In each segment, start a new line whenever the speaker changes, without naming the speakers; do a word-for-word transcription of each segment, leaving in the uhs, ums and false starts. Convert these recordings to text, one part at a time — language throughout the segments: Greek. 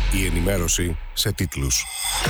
Η ενημέρωση σε τίτλους.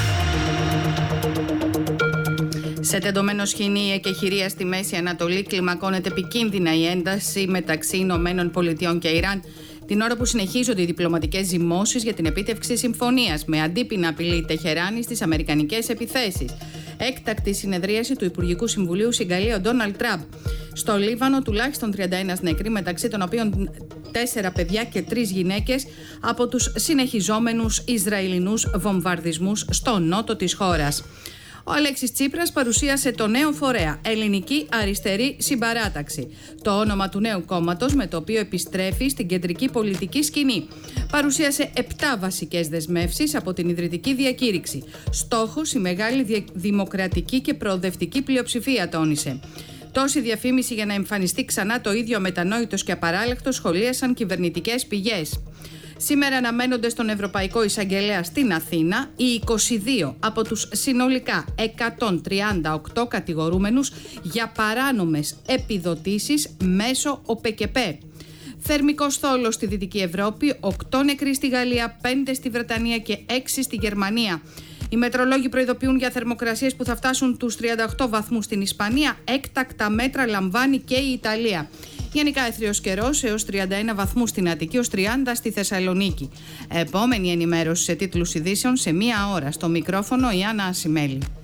Σε τεντωμένο σχοινί η εκεχηρία στη Μέση Ανατολή, κλιμακώνεται επικίνδυνα η ένταση μεταξύ Ηνωμένων Πολιτειών και Ιράν, την ώρα που συνεχίζονται οι διπλωματικές ζυμώσεις για την επίτευξη συμφωνίας, με αντίπεινα απειλή η Τεχεράνη στις αμερικανικές επιθέσεις. Έκτακτη συνεδρίαση του Υπουργικού Συμβουλίου συγκαλεί ο Ντόναλντ Τραμπ. Στο Λίβανο, τουλάχιστον τριάντα ένα νεκροί, μεταξύ των οποίων τέσσερα παιδιά και τρεις γυναίκες, από τους συνεχιζόμενους Ισραηλινούς βομβαρδισμούς στο νότο της χώρας. Ο Αλέξης Τσίπρας παρουσίασε το νέο φορέα Ελληνική Αριστερή Συμπαράταξη, το όνομα του νέου κόμματος με το οποίο επιστρέφει στην κεντρική πολιτική σκηνή. Παρουσίασε επτά βασικές δεσμεύσεις από την ιδρυτική διακήρυξη. Στόχος η μεγάλη δημοκρατική και προοδευτική πλειοψηφία, τόνισε. Τόση διαφήμιση για να εμφανιστεί ξανά το ίδιο αμετανόητος και απαράλλαχτος σχολίασαν κυβερνητικές πηγές. Σήμερα αναμένονται στον Ευρωπαϊκό Εισαγγελέα στην Αθήνα οι είκοσι δύο από τους συνολικά εκατόν τριάντα οκτώ κατηγορούμενους για παράνομες επιδοτήσεις μέσω ΟΠΕΚΕΠΕ. Θερμικός θόλος στη Δυτική Ευρώπη, οκτώ νεκροί στη Γαλλία, πέντε στη Βρετανία και έξι στη Γερμανία. Οι μετρολόγοι προειδοποιούν για θερμοκρασίες που θα φτάσουν τους τριάντα οκτώ βαθμούς στην Ισπανία. Έκτακτα μέτρα λαμβάνει και η Ιταλία. Γενικά έθριος καιρός έως τριάντα ένα βαθμούς στην Αττική, ως τριάντα στη Θεσσαλονίκη. Επόμενη ενημέρωση σε τίτλους ειδήσεων σε μία ώρα. Στο μικρόφωνο η Άννα Ασημέλη.